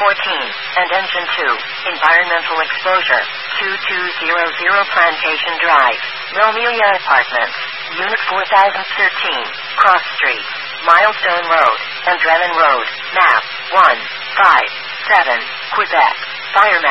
and Engine 2, environmental exposure, 2200 Plantation Drive, Romelia Apartments, Unit 4013, Cross Street, Milestone Road, and Drennan Road, map 157, Quebec, Fireman.